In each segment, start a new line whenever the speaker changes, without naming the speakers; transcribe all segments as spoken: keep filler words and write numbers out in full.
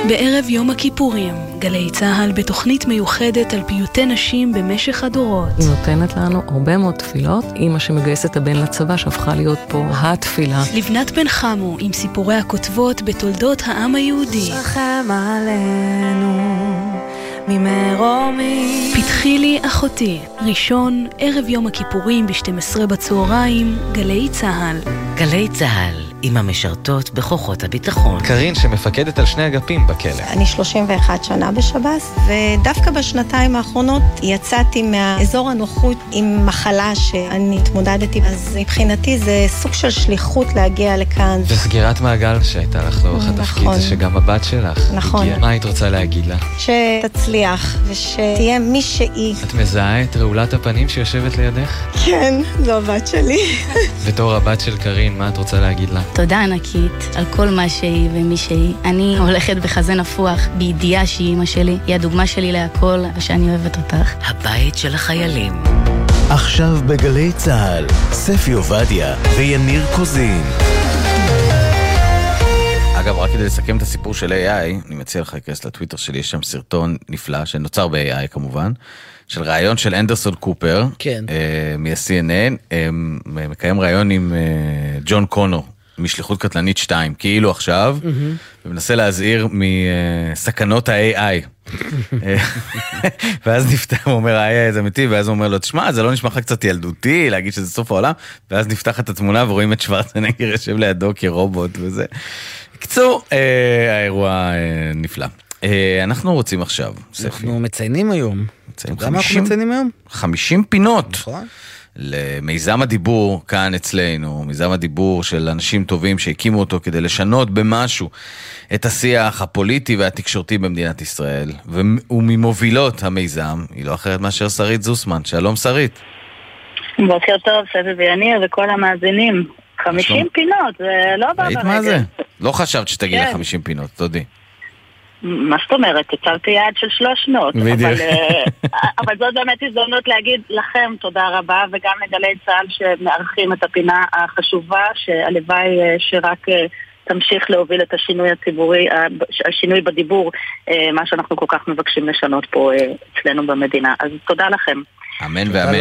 בערב יום הכיפורים, גלי צהל בתוכנית מיוחדת על פיוטי נשים במשך הדורות.
היא נותנת לנו הרבה מאוד תפילות, אמא שמגייסת הבן לצבא שהפכה להיות פה התפילה.
לבנת בן חמו עם סיפורי הכותבות בתולדות העם היהודי.
שכם עלינו ממרומי.
פתחי לי אחותי, ראשון, ערב יום הכיפורים ב-שתים עשרה בצהריים, גלי צהל.
גלי צהל עם המשרתות בכוחות הביטחון.
קרין שמפקדת על שני אגפים בכלא.
אני שלושים ואחת שנה בשב"ס, ודווקא בשנתיים האחרונות יצאתי מהאזור הנוחות עם מחלה שאני התמודדתי, אז מבחינתי זה סוג של שליחות להגיע לכאן.
וסגירת מעגל שהייתה לך לאורך התפקיד, זה שגם הבת שלך.
נכון.
מה היית רוצה להגיד לה?
שתצליח ושתהיה מי שהיא.
את מזהה את רעולת הפנים שיושבת לידך?
כן, זו הבת שלי.
בתור הבת של קרין, מה את רוצה להגיד לה?
תודה ענקית על כל מה שהיא ומי שהיא. אני הולכת בחזה נפוח בידיעה שהיא אמא שלי, היא הדוגמה שלי להכל ושאני אוהבת אותך.
הבית של החיילים.
עכשיו בגלי צהל, ספי עובדיה ויניר קוזין.
אגב, רק כדי לסכם את הסיפור של איי איי, אני מציע לך להיכנס לטוויטר שלי, יש שם סרטון נפלא, שנוצר ב-איי איי כמובן, של ראיון של אנדרסון קופר,
כן.
אה, מה-סי אן אן, אה, מקיים ראיון עם אה, ג'ון קונור, משליחות קטלנית שתיים, כאילו עכשיו, mm-hmm. ומנסה להזהיר מסכנות ה-איי איי. ואז נפתח, הוא אומר, ה-איי איי זה אמיתי, ואז הוא אומר לו, תשמע, זה לא נשמע לך קצת ילדותי, להגיד שזה סוף העולם, ואז נפתח את התמונה ורואים את שוורצנגר יושב לידו כרובוט וזה. קצור, אה, האירוע אה, נפלא. אה, אנחנו רוצים עכשיו, ספי.
אנחנו מציינים היום.
מציינים
גם אנחנו מציינים היום?
חמישים פינות.
נכון.
למיזם הדיבור כאן אצלנו, מיזם הדיבור של אנשים טובים שהקימו אותו כדי לשנות במשהו את השיח הפוליטי והתקשורתי במדינת ישראל, וממובילות המיזם היא לא אחרת מאשר שרית זוסמן. שלום שרית.
בוקר טוב, סבי ויניר וכל המאזינים. חמישים פינות, זה לא בא ברגע.
היית מה זה? לא חשבת שתגיע לחמישים פינות, תודי.
מה זאת אומרת? הצבתי יעד של שלוש מאות.
בדיוק.
אבל זאת באמת הזדמנות להגיד לכם תודה רבה, וגם לגלי צהל שמארחים את הפינה החשובה, שהלוואי שרק תמשיך להוביל את השינוי הציבורי, השינוי בדיבור, מה שאנחנו כל כך מבקשים לשנות פה אצלנו במדינה. אז תודה לכם.
אמן ואמן.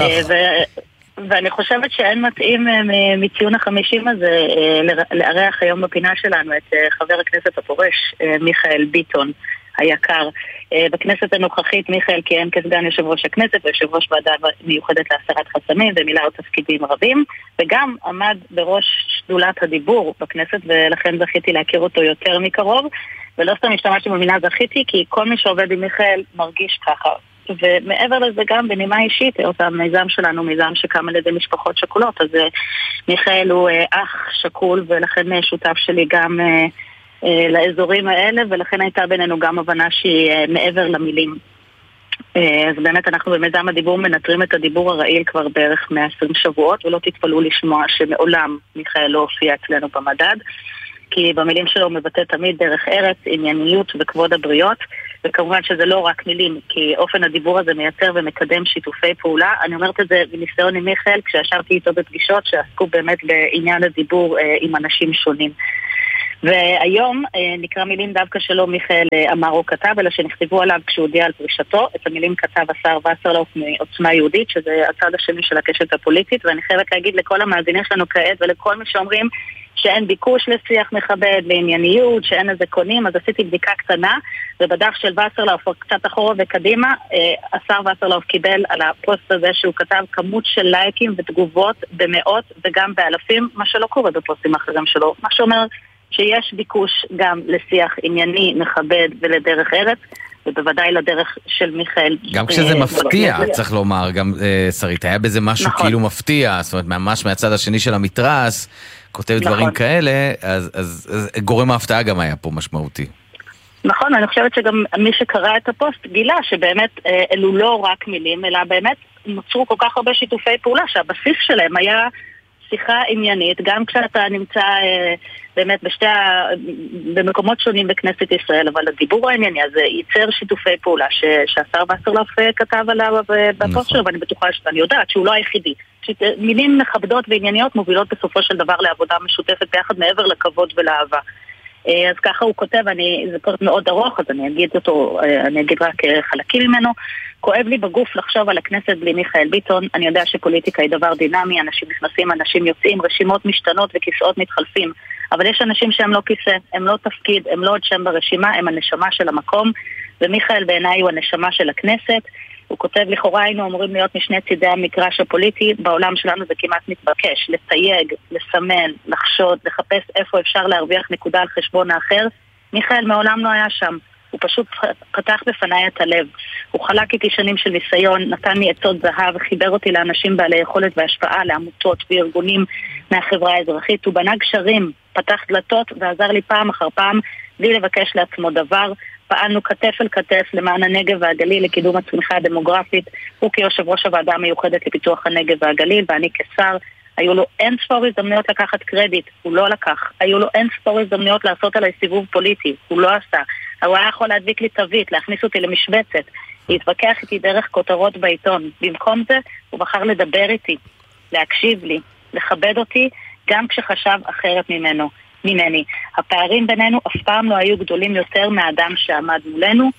ואני חושבת שאין מתאים מציון החמישים הזה לארח היום בפינה שלנו את חבר הכנסת הפורש מיכאל ביטון היקר. בכנסת הנוכחית מיכאל כיהן כסגן יושב ראש הכנסת ויושב ראש ועדה מיוחדת להסרת חסמים ומילא עוד תפקידים רבים, וגם עמד בראש שדולת הדיבור בכנסת, ולכן זכיתי להכיר אותו יותר מקרוב, ולא סתם השתמשתי במילה זכיתי, כי כל מי שעובד עם מיכאל מרגיש ככה. ומעבר לזה גם בנימה אישית, אותה מיזם שלנו, מיזם שקם על ידי משפחות שכולות, אז מיכאל הוא אח שקול, ולכן שותף שלי גם לאזורים האלה, ולכן הייתה בינינו גם הבנה שהיא מעבר למילים. אז באמת אנחנו במיזם הדיבור מנטרים את הדיבור הרעיל כבר בערך מאה ועשרים שבועות, ולא תתפלאו לשמוע שמעולם מיכאל לא הופיע אצלנו במדד, כי במילים שלו הוא מבטא תמיד דרך ארץ, ענייניות וכבוד הבריות, וכמובן שזה לא רק מילים, כי אופן הדיבור הזה מייצר ומקדם שיתופי פעולה. אני אומרת את זה בניסיון עם מיכאל, כשישבתי איתו בפגישות שעסקו באמת בעניין הדיבור עם אנשים שונים. והיום נקרא מילים דווקא שלא מיכאל אמר או כתב, אלא שנכתבו עליו כשהוא הודיע על פרישתו. את המילים כתב השר וסרלאוף מעוצמה יהודית, שזה הצד השני של הקשת הפוליטית, ואני חייבת להגיד לכל המאזינים שלנו כעת ולכל מי שאומרים שאין ביקוש לשיח מכבד, לענייניות, שאין איזה קונים, אז עשיתי בדיקה קטנה, ובדף של וסרלאוף קצת אחורה וקדימה, השר וסרלאוף קיבל על הפוסט הזה שהוא כתב כמות של לייקים ותגובות במאות וגם באלפים, מה שלא קורה בפוסטים אחרים שלו, מה שאומר שיש ביקוש גם לשיח ענייני, מכבד ולדרך ארץ, ובוודאי לדרך של מיכאל.
גם כשזה מפתיע, צריך לומר, גם שרית, היה בזה משהו כאילו מפתיע, זאת אומרת, ממש מהצד השני של המתרס, כותב דברים כאלה, אז גורם ההפתעה גם היה פה משמעותי.
נכון, אני חושבת שגם מי שקרא את הפוסט גילה שבאמת אלו לא רק מילים, אלא באמת נוצרו כל כך הרבה שיתופי פעולה, שהבסיס שלהם היה שיחה עניינית, גם כשאתה נמצא באמת בשתי, במקומות שונים בכנסת ישראל, אבל הדיבור הענייני הזה ייצר שיתופי פעולה שהשר וסרלאוף כתב עליו בפוסט שלו, ואני בטוחה שאני יודעת שהוא לא היחידי. מילים מכבדות וענייניות מובילות בסופו של דבר לעבודה משותפת ביחד מעבר לכבוד ולאהבה. אז ככה הוא כותב, אני, זה פרק מאוד ארוך, אז אני אגיד אותו, אני אגיד רק חלקים ממנו. כואב לי בגוף לחשוב על הכנסת בלי מיכאל ביטון. אני יודע שפוליטיקה היא דבר דינמי, אנשים נכנסים, אנשים יוצאים, רשימות משתנות וכיסאות מתחלפים. אבל יש אנשים שהם לא כיסא, הם לא תפקיד, הם לא עוד שם ברשימה, הם הנשמה של המקום, ומיכאל בעיניי הוא הנשמה של הכנסת. הוא כותב, לכאורה היינו אמורים להיות משני צידי המגרש הפוליטי, בעולם שלנו זה כמעט מתבקש, לתייג, לסמן, לחשוד, לחפש איפה אפשר להרוויח נקודה על חשבון האחר. מיכאל מעולם לא היה שם, הוא פשוט פתח בפניי את הלב. הוא חלק איתי שנים של ניסיון, נתן לי עצות זהב, חיבר אותי לאנשים בעלי יכולת והשפעה, לעמותות וארגונים מהחברה האזרחית. הוא בנה גשרים, פתח דלתות ועזר לי פעם אחר פעם, בלי לבקש לעצמו דבר. פעלנו כתף אל כתף למען הנגב והגליל לקידום הצמיחה הדמוגרפית. הוא כיושב ראש הוועדה המיוחדת לפיתוח הנגב והגליל, ואני כשר. היו לו אין ספור הזדמנויות לקחת קרדיט, הוא לא לקח. היו לו אין ספור הזדמנויות לעשות עליי סיבוב פוליטי, הוא לא עשה. הוא היה יכול להדביק לי תווית, להכניס אותי למשבצת, להתווכח איתי דרך כותרות בעיתון. במקום זה, הוא בחר לדבר איתי, להקשיב לי, לכבד אותי, גם כשחשב אחרת ממנו. ממני. הפערים בינינו אף פעם לא היו גדולים יותר מהאדם שעמד מולנו.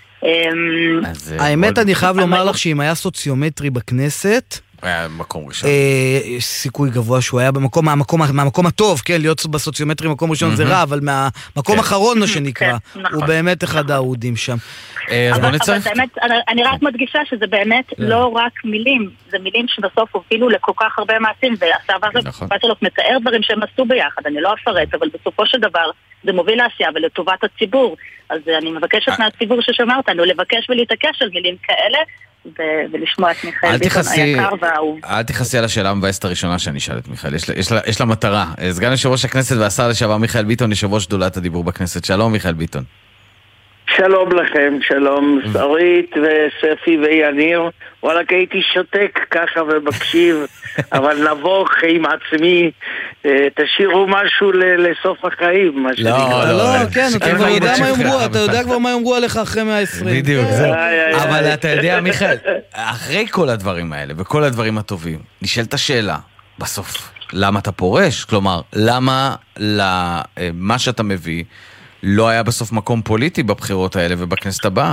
האמת, אני חייב לומר לך שאם היה סוציומטרי בכנסת,
היה מקום ראשון.
יש סיכוי גבוה שהוא היה במקום, מהמקום הטוב, כן, להיות בסוציומטרי מקום ראשון זה רע, אבל מהמקום האחרון, מה שנקרא, הוא באמת אחד האהודים שם.
אבל באמת, אני רק מדגישה שזה באמת לא רק מילים, זה מילים שבסוף הובילו לכל כך הרבה מעשים, והסבא מתאר דברים שהם עשו ביחד, אני לא אפרט, אבל בסופו של דבר זה מוביל לעשייה ולטובת הציבור. אז אני מבקשת מהציבור ששמע אותנו לבקש ולהתעקש על מילים כאלה, ולשמוע את מיכאל ביטון היקר והאהוב.
אל תכנסי על השאלה המבאסת הראשונה שאני אשאל את מיכאל, יש לה מטרה. סגן יושב ראש הכנסת והשר לשעבר מיכאל ביטון, יושב ראש שדולת הדיבור בכנסת. שלום מיכאל ביטון.
שלום לכם, שלום שרית וספי ויניר. וואלה, הייתי שותק ככה ומקשיב, אבל נבוך עם עצמי, תשאירו משהו לסוף החיים.
לא, לא, כן, אתה יודע כבר מה יאמרו עליך אחרי מאה ועשרים.
בדיוק, זהו. אבל אתה יודע, מיכאל, אחרי כל הדברים האלה וכל הדברים הטובים, נשאלת השאלה, בסוף, למה אתה פורש? כלומר, למה למה שאתה מביא לא היה בסוף מקום פוליטי בבחירות האלה ובכנסת הבאה?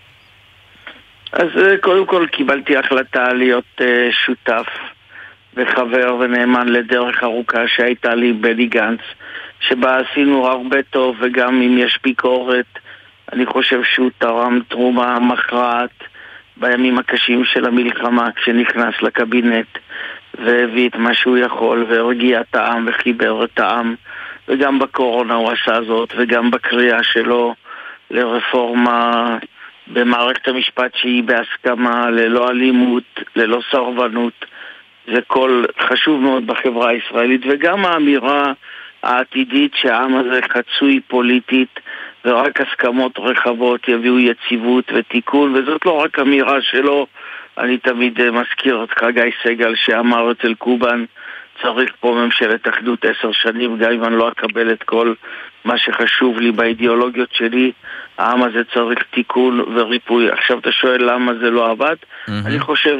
אז קודם כל קיבלתי החלטה להיות uh, שותף וחבר ונאמן לדרך ארוכה שהייתה לי בני גנץ, שבה עשינו הרבה טוב, וגם אם יש ביקורת, אני חושב שהוא תרם תרומה מכרעת בימים הקשים של המלחמה, כשנכנס לקבינט והביא את מה שהוא יכול והרגיע את העם וחיבר את העם, וגם בקורונה הוא עשה זאת, וגם בקריאה שלו לרפורמה במערכת המשפט שהיא בהסכמה, ללא אלימות, ללא סרבנות. זה כל חשוב מאוד בחברה הישראלית, וגם האמירה העתידית שהעם הזה חצוי פוליטית ורק הסכמות רחבות יביאו יציבות ותיקון, וזאת לא רק אמירה שלו. אני תמיד מזכיר את חגי סגל שאמר אצל קובן, צריך פה ממשלת אחדות עשר שנים, גם אם אני לא אקבל את כל מה שחשוב לי באידיאולוגיות שלי, העם הזה צריך תיקון וריפוי. עכשיו אתה שואל למה זה לא עבד? Mm-hmm. אני חושב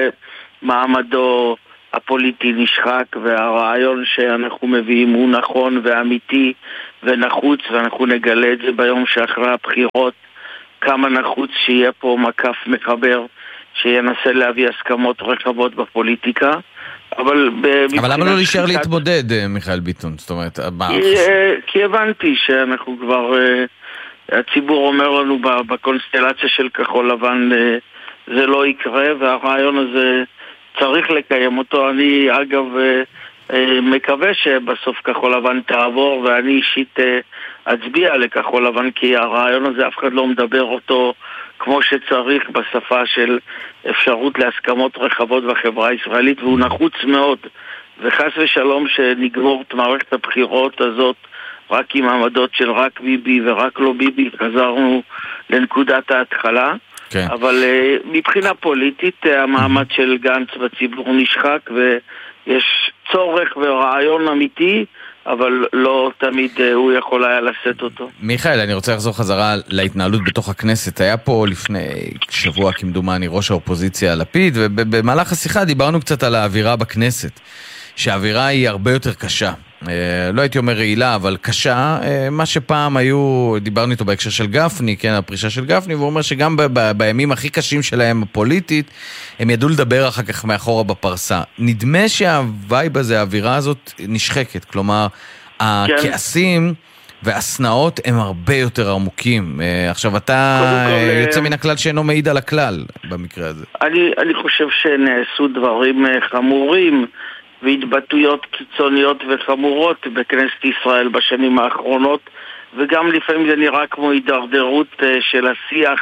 שמעמדו הפוליטי נשחק, והרעיון שאנחנו מביאים הוא נכון ואמיתי ונחוץ, ואנחנו נגלה את זה ביום שאחרי הבחירות, כמה נחוץ שיהיה פה מקף מחבר שינסה להביא הסכמות רחבות בפוליטיקה. אבל
אבל למה לא להישאר להתמודד, מיכאל ביטון? זאת אומרת,
כי הבנתי שאנחנו כבר, הציבור אומר לנו בקונסטלציה של כחול לבן זה לא יקרה, והרעיון הזה צריך לקיים אותו. אני אגב מקווה שבסוף כחול לבן תעבור, ואני אישית אצביע לכחול לבן, כי הרעיון הזה אף אחד לא מדבר אותו כמו שצריך בשפה של אפשרות להסכמות רחבות בחברה הישראלית, והוא נחוץ מאוד. וחס ושלום שנגמור את מערכת הבחירות הזאת רק עם העמדות של רק ביבי ורק לא ביבי, חזרנו לנקודת ההתחלה. כן. אבל uh, מבחינה פוליטית המעמד של גנץ בציבור נשחק, ויש צורך ורעיון אמיתי, אבל לא תמיד הוא יכול היה לשאת אותו.
מיכאל, אני רוצה לחזור חזרה להתנהלות בתוך הכנסת. היה פה לפני שבוע כמדומני ראש האופוזיציה לפיד, ובמהלך השיחה דיברנו קצת על האווירה בכנסת, שהאווירה היא הרבה יותר קשה. לא הייתי אומר רעילה, אבל קשה, מה שפעם היו, דיברנו איתו בהקשר של גפני, כן, הפרישה של גפני, והוא אומר שגם ב- ב- בימים הכי קשים שלהם הפוליטית, הם ידעו לדבר אחר כך מאחורה בפרסה. נדמה שהווייב הזה, האווירה הזאת נשחקת, כלומר, הכעסים והסנאות הם הרבה יותר עמוקים. עכשיו, אתה יוצא מן הכלל שאינו מעיד על הכלל במקרה הזה.
אני, אני חושב שנעשו דברים חמורים, והתבטאויות קיצוניות וחמורות בכנסת ישראל בשנים האחרונות, וגם לפעמים זה נראה כמו הידרדרות של השיח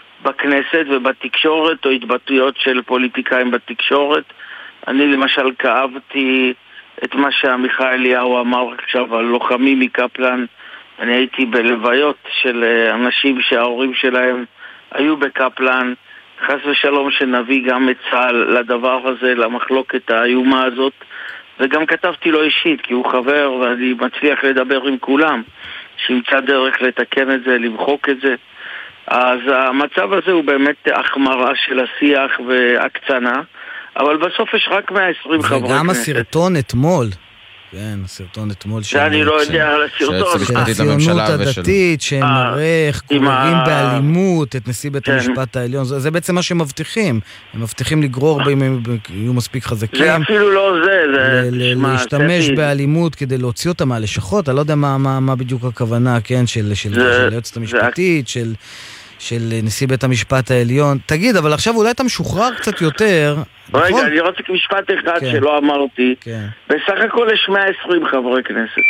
בכנסת ובתקשורת, או התבטאויות של פוליטיקאים בתקשורת. אני למשל כאבתי את מה שעמיחי אליהו אמר עכשיו על לוחמים מקפלן. אני הייתי בלוויות של אנשים שההורים שלהם היו בקפלן, חס ושלום שנביא גם את צה"ל לדבר הזה, למחלוקת האיומה הזאת, וגם כתבתי לו אישית, כי הוא חבר ואני מצליח לדבר עם כולם, שימצא דרך לתקן את זה, למחוק את זה. אז המצב הזה הוא באמת החמרה של השיח והקצנה, אבל בסוף יש רק מאה ועשרים חברי כנסת.
וגם הסרטון אתמול, כן, הסרטון אתמול
זה אני לא יודע על הסרטון.
של הציונות הדתית, שמראה איך קוראים באלימות את נשיא בית המשפט העליון. זה בעצם מה שמבטיחים. הם מבטיחים לגרור, יהיו מספיק חזקים.
זה אפילו לא זה.
להשתמש באלימות כדי להוציא אותם מהלשכות. אני לא יודע מה בדיוק הכוונה, כן, של היועצת המשפטית, של... של נשיא בית המשפט העליון. תגיד, אבל עכשיו אולי אתה משוחרר קצת יותר,
רגע, נכון? אני רוצה משפט אחד כן. שלא אמרתי. כן. בסך הכל יש מאה ועשרים חברי כנסת.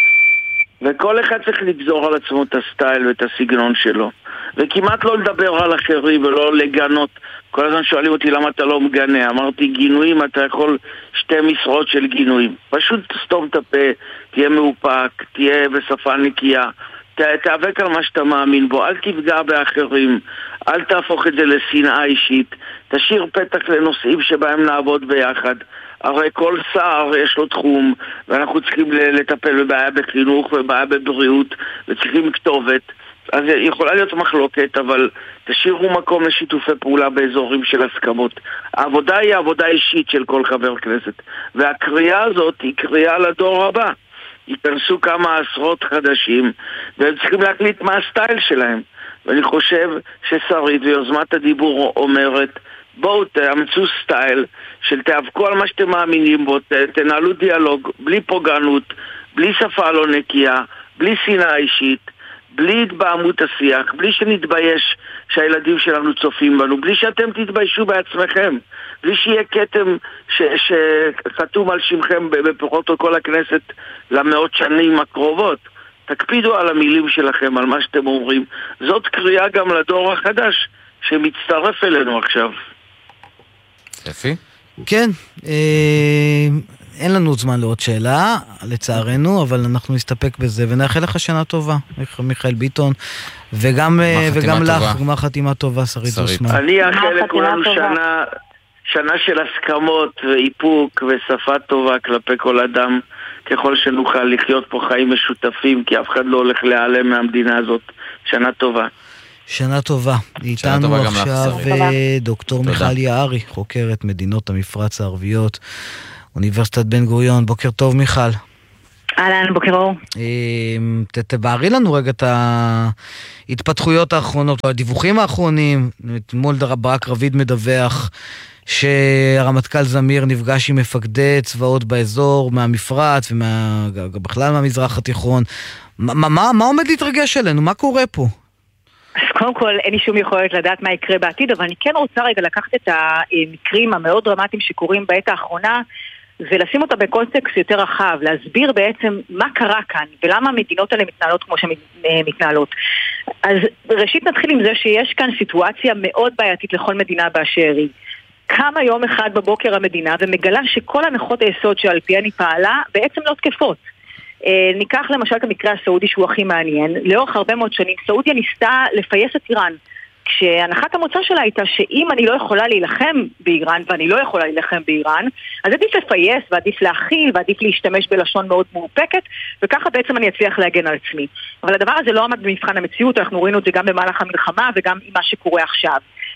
וכל אחד צריך לגזור על עצמו את הסטייל ואת הסגנון שלו. וכמעט לא לדבר על אחרים ולא לגנות. כל הזמן שואלים אותי למה אתה לא מגנה. אמרתי, גינויים, אתה יכול שתי משרות של גינויים. פשוט סתום את הפה, תהיה מאופק, תהיה בשפה נקייה. תאבק על מה שאתה מאמין בו, אל תפגע באחרים, אל תהפוך את זה לשנאה אישית, תשאיר פתח לנושאים שבהם נעבוד ביחד. הרי כל שר יש לו תחום, ואנחנו צריכים לטפל בבעיה בחינוך ובעיה בבריאות, וצריכים כתובת. אז יכולה להיות מחלוקת, אבל תשאירו מקום לשיתופי פעולה באזורים של הסכמות. העבודה היא עבודה אישית של כל חבר כנסת, והקריאה הזאת היא קריאה לדור הבא. ייכנסו כמה עשרות חדשים, והם צריכים להקליט מה הסטייל שלהם. ואני חושב ששרית ויוזמת הדיבור אומרת, בואו תאמצו סטייל של תאבקו על מה שאתם מאמינים בו, תנהלו דיאלוג, בלי פוגענות, בלי שפה לא נקייה, בלי שנאה אישית, בלי התבעמות השיח, בלי שנתבייש שהילדים שלנו צופים בנו, בלי שאתם תתביישו בעצמכם, בלי שיהיה כתם ש- שחתום על שמכם בפרוטוקול הכנסת למאות שנים הקרובות. תקפידו על המילים שלכם, על מה שאתם אומרים. זאת קריאה גם לדור החדש שמצטרף אלינו עכשיו.
יפי.
כן, אה, אין לנו זמן לעוד שאלה, לצערנו, אבל אנחנו נסתפק בזה, ונאחל לך שנה טובה, מיכאל ביטון, וגם, וגם לך, גמר חתימה טובה, שרית זוסמן.
אני אאחל לכולנו שנה, שנה של הסכמות ואיפוק ושפה טובה כלפי כל אדם, ככל שנוכל לחיות פה חיים משותפים, כי אף אחד לא הולך להיעלם מהמדינה הזאת. שנה טובה.
שנה טובה. איתנו עכשיו דוקטור מיכל יערי, חוקרת מדינות המפרץ הערביות, אוניברסיטת בן גוריון. בוקר טוב מיכל.
אהלן, בוקר אור.
תבארי לנו רגע את ההתפתחויות האחרונות, הדיווחים האחרונים. אתמול ברק רביד מדווח שהרמטכ"ל זמיר נפגש עם מפקדי צבאות באזור מהמפרץ ובכלל מהמזרח התיכון. מה, מה, מה עומד להתרגש עלינו? מה קורה פה?
אז קודם כל אין לי שום יכולת לדעת מה יקרה בעתיד, אבל אני כן רוצה רגע לקחת את המקרים המאוד דרמטיים שקורים בעת האחרונה ולשים אותה בקונטקסט יותר רחב, להסביר בעצם מה קרה כאן ולמה המדינות האלה מתנהלות כמו שהן מתנהלות. אז ראשית נתחיל עם זה שיש כאן סיטואציה מאוד בעייתית לכל מדינה באשר היא. קמה יום אחד בבוקר המדינה ומגלה שכל הנחות היסוד שעל פיהן היא פעלה בעצם לא תקפות. אה, ניקח למשל את המקרה הסעודי שהוא הכי מעניין. לאורך הרבה מאוד שנים סעודיה ניסתה לפייס את איראן, כשהנחת המוצא שלה הייתה שאם אני לא יכולה להילחם באיראן ואני לא יכולה להילחם באיראן, אז עדיף לפייס ועדיף להכיל ועדיף להשתמש בלשון מאוד מאופקת, וככה בעצם אני אצליח להגן על עצמי. אבל הדבר הזה לא עמד במבחן המציאות, אנחנו ראינו את זה גם במהלך המלחמה וגם עם מה שקורה עכשיו.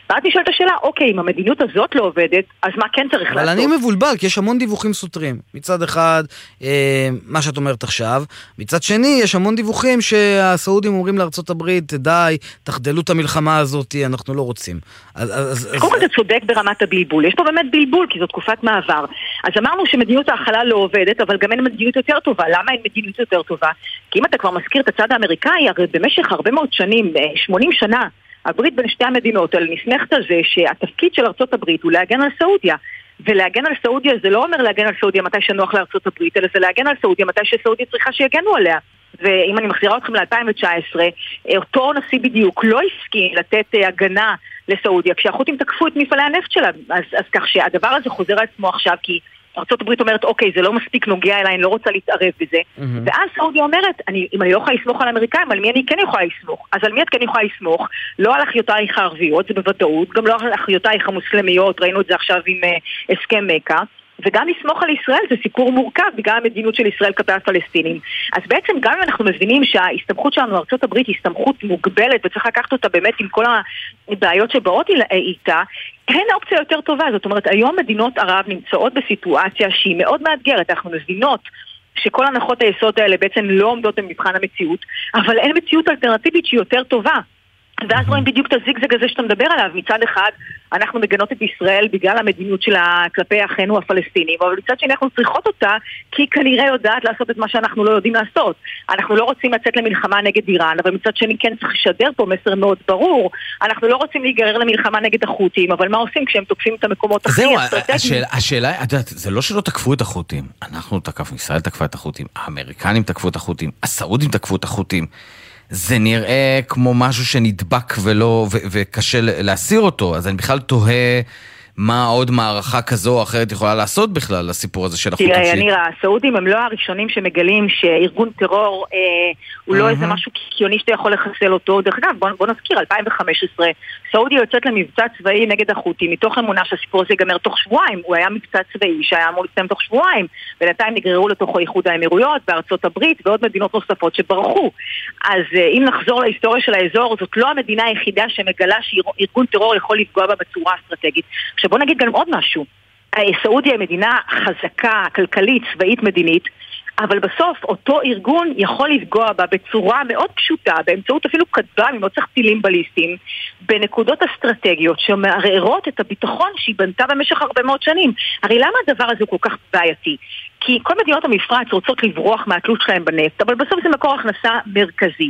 ואז נשאל את השאלה, אוקיי, אם המדיניות הזאת לא עובדת, אז מה כן צריך
אבל
לעשות?
אני מבולבל, כי יש המון דיווחים סותרים. מצד אחד, אה, מה שאת אומרת עכשיו, מצד שני, יש המון דיווחים שהסעודים אומרים לארצות הברית, די, תחדלו את המלחמה הזאת, אנחנו לא רוצים.
קודם כל זה צודק ברמת הבלבול. יש פה באמת בלבול, כי זו תקופת מעבר. אז אמרנו שמדיניות ההכלה לא עובדת, אבל גם אין מדיניות יותר טובה. למה אין מדיניות יותר טובה? כי אם אתה כבר מזכיר את הצד האמריקאי, הרי במשך הרבה מאוד שנים, שמונים שנה, הברית בין שתי המדינות האלה נסמכת על זה שהתפקיד של ארצות הברית הוא להגן על סעודיה. ולהגן על סעודיה זה לא אומר להגן על סעודיה מתי שנוח לארצות הברית, אלא זה להגן על סעודיה מתי שסעודיה צריכה שיגנו עליה. ואם אני מחזירה אתכם ל-אלפיים תשע עשרה, אותו נשיא בדיוק לא הסכים לתת הגנה לסעודיה כשהחות'ים תקפו את מפעלי הנפט שלה. אז, אז כך שהדבר הזה חוזר על עצמו עכשיו, כי ארצות הברית אומרת, אוקיי, זה לא מספיק נוגע אליי, אני לא רוצה להתערב בזה. Mm-hmm. ואז סעודיה אומרת, אני, אם אני לא יכולה לסמוך על האמריקאים, על מי אני כן יכולה לסמוך? אז על מי את כן יכולה לסמוך? לא על אחיותייך הערביות, זה בוודאות, גם לא על אחיותייך המוסלמיות, ראינו את זה עכשיו עם uh, הסכם מקה. וגם לסמוך על ישראל זה סיפור מורכב בגלל המדיניות של ישראל כלפי הפלסטינים. אז בעצם גם אם אנחנו מבינים שההסתמכות שלנו לארצות הברית היא הסתמכות מוגבלת וצריך לקחת אותה באמת עם כל הבעיות שבאות איתה, אין אופציה יותר טובה. זאת אומרת, היום מדינות ערב נמצאות בסיטואציה שהיא מאוד מאתגרת. אנחנו מבינות שכל הנחות היסוד האלה בעצם לא עומדות במבחן המציאות, אבל אין מציאות אלטרנטיבית שהיא יותר טובה. ואז רואים בדיוק את הזיגזג הזה שאתה מדבר עליו. מצד אחד אנחנו מגנות את ישראל בגלל המדיניות שלה כלפי אחינו הפלסטינים, אבל מצד שני אנחנו צריכות אותה כי היא כנראה יודעת לעשות את מה שאנחנו לא יודעים לעשות. אנחנו לא רוצים לצאת למלחמה נגד איראן, אבל מצד שני כן צריך לשדר פה מסר מאוד ברור. אנחנו לא רוצים להיגרר למלחמה נגד החות'ים, אבל מה עושים כשהם תוקפים את המקומות הכי אסטרטגיים?
זהו, השאלה, את יודעת, זה לא שלא תקפו את החות'ים. אנחנו תקפנו, ישראל תקפה את החות'ים, האמריקנים תקפו את החות'ים, הסעודים תקפו את החות'ים. זה נראה כמו משהו שנדבק ולא, ו- וקשה להסיר אותו, אז אני בכלל תוהה מה עוד מערכה כזו או אחרת יכולה לעשות בכלל לסיפור הזה של החות'ים.
תראה, ינירה, הסעודים הם לא הראשונים שמגלים שארגון טרור אה, הוא לא איזה משהו קיקיוני שאתה יכול לחסל אותו. דרך אגב, בוא, בוא נזכיר, אלפיים וחמש עשרה, סעודיה יוצאת למבצע צבאי נגד החות'ים, מתוך אמונה שהסיפור הזה ייגמר תוך שבועיים. הוא היה מבצע צבאי שהיה אמור להסתיים תוך שבועיים, בינתיים נגררו לתוכו איחוד האמירויות, בארצות הברית ועוד מדינות נוספות שברחו. אז אה, אם נחזור להיסטוריה של האזור, זאת לא המדינה היחידה שמגלה שארגון טרור יכול לפגוע בה בצורה אסטרטגית. בוא נגיד גם עוד משהו. סעודיה היא מדינה חזקה, כלכלית, צבאית, מדינית, אבל בסוף אותו ארגון יכול לפגוע בה בצורה מאוד פשוטה, באמצעות אפילו כטב"מים, לא צריך טילים בליסטיים, בנקודות אסטרטגיות שמערערות את הביטחון שהיא בנתה במשך הרבה מאוד שנים. הרי למה הדבר הזה הוא כל כך בעייתי? כי כל מדינות המפרץ רוצות לברוח מהתלות שלהם בנפט, אבל בסוף זה מקור הכנסה מרכזי.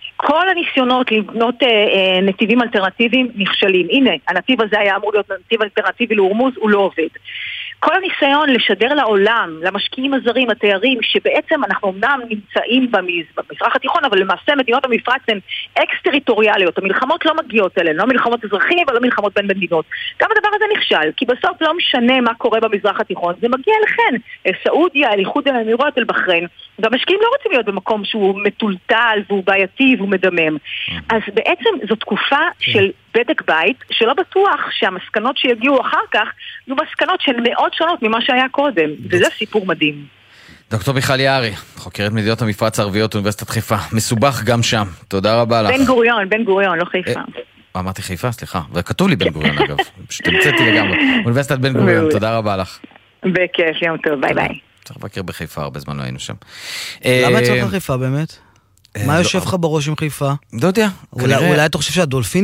כל הניסיונות לבנות אה, אה, נתיבים אלטרנטיביים נכשלים. הנה, הנתיב הזה היה אמור להיות נתיב אלטרנטיבי לאורמוז, הוא לא עובד. כל הניסיון לשדר לעולם, למשקיעים הזרים, התיירים, שבעצם אנחנו אמנם נמצאים במזרח התיכון, אבל למעשה מדינות המפרץ הן אקס-טריטוריאליות. המלחמות לא מגיעות אליהן, לא מלחמות אזרחים, אבל לא מלחמות בין מדינות. גם הדבר הזה נכשל, כי בסוף לא משנה מה קורה במזרח התיכון, זה מגיע לכן, אל סעודיה, אל איחוד האמירויות, אל בחריין. והמשקיעים לא רוצים להיות במקום שהוא מטולטל והוא בעייתי והוא מדמם. אז בעצם זו תקופה של בדק בית, שלא בטוח שהמסקנות שיגיעו אחר כך יהיו מסקנות שהן מאוד שונות ממה שהיה קודם, וזה סיפור מדהים.
דוקטור מיכל יערי, חוקרת מדינות המפרץ הערביות אוניברסיטת חיפה, מסובך גם שם, תודה רבה לך.
בן גוריון, בן גוריון, לא חיפה.
אמרתי חיפה, סליחה, וכתוב לי בן גוריון אגב, פשוט המצאתי לגמרי, אוניברסיטת בן גוריון, תודה רבה לך.
בכיף, יום טוב, ביי ביי.
צריך לבקר בחיפה, הרבה זמן לא היינו שם.
למה יצאת לחיפה באמת? מה יושב לך בראש עם חיפה?
לא יודע.
אולי אתה חושב שהדולפין